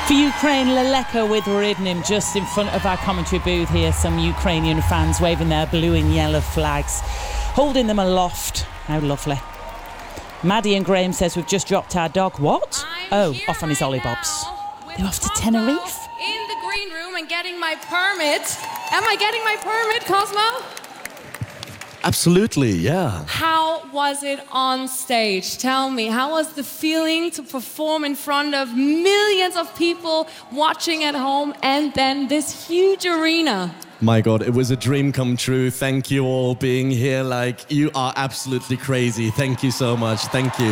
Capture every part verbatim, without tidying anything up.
For Ukraine, Leleko with Rydnim just in front of our commentary booth here. Some Ukrainian fans waving their blue and yellow flags, holding them aloft. How lovely. Maddie and Graham says we've just dropped our dog. What? I'm oh, here off on his right ollie bobs. now They're off to Cosmo Tenerife. In the green room and getting my permit. Am I getting my permit, Cosmo? Absolutely, yeah. How was it on stage? Tell me, how was the feeling to perform in front of millions of people watching at home and then this huge arena? My God, it was a dream come true. Thank you all being here. Like, you are absolutely crazy. Thank you so much. Thank you.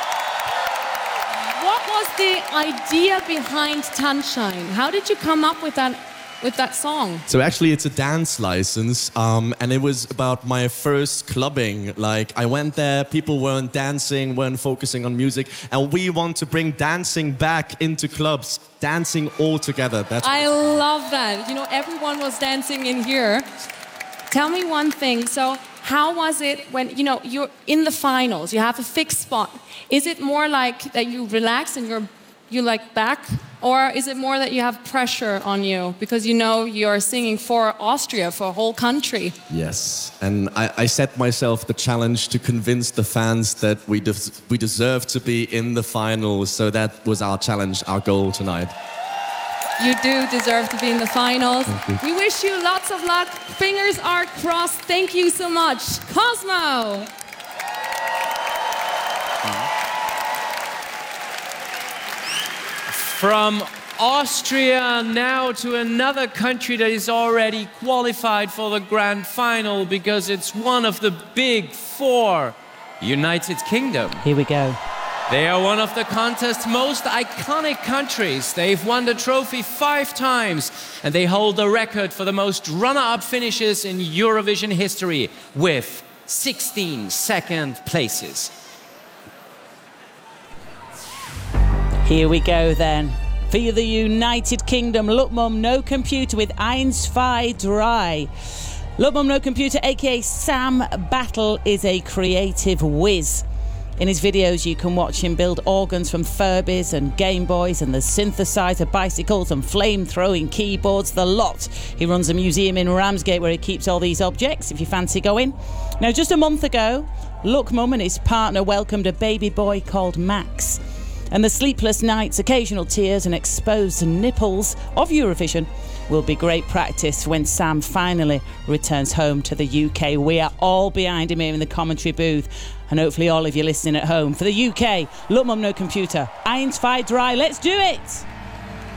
What was the idea behind Tanzschein? How did you come up with that with that song? So actually it's a dance license, um, and it was about my first clubbing. Like, I went there, people weren't dancing, weren't focusing on music, and we want to bring dancing back into clubs, dancing all together. That's I love that. You know, everyone was dancing in here. Tell me one thing. So how was it when, you know, you're in the finals, you have a fixed spot. Is it more like that you relax and you're you like back? Or is it more that you have pressure on you because you know you're singing for Austria, for a whole country? Yes, and I, I set myself the challenge to convince the fans that we, de we deserve to be in the finals. So that was our challenge, our goal tonight. You do deserve to be in the finals. We wish you lots of luck. Fingers are crossed. Thank you so much. Cosmo! From Austria now to another country that is already qualified for the grand final because it's one of the big four, United Kingdom. Here we go. They are one of the contest's most iconic countries. They've won the trophy five times and they hold the record for the most runner-up finishes in Eurovision history with sixteen second places. Here we go then. For the United Kingdom, Look Mum No Computer with eins zwei drei. Look Mum No Computer, aka Sam Battle, is a creative whiz. In his videos, you can watch him build organs from Furbies and Game Boys and the synthesizer bicycles and flame-throwing keyboards, the lot. He runs a museum in Ramsgate where he keeps all these objects, if you fancy going. Now, just a month ago, Look Mum and his partner welcomed a baby boy called Max. And the sleepless nights, occasional tears and exposed nipples of Eurovision will be great practice when Sam finally returns home to the U K. We are all behind him here in the commentary booth, and hopefully all of you listening at home. For the U K, Look Mum No Computer, eins zwei drei, let's do it!